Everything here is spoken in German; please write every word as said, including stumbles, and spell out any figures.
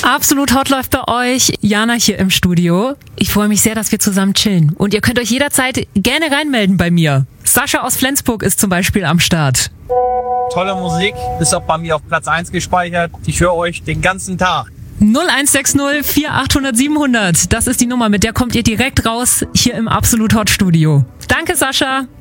Absolut Hot läuft bei euch. Jana hier im Studio. Ich freue mich sehr, dass wir zusammen chillen. Und ihr könnt euch jederzeit gerne reinmelden bei mir. Sascha aus Flensburg ist zum Beispiel am Start. Tolle Musik, ist auch bei mir auf Platz eins gespeichert. Ich höre euch den ganzen Tag. null eins sechs null vier achthundert siebenhundert. Das ist die Nummer, mit der kommt ihr direkt raus hier im Absolut Hot Studio. Danke, Sascha.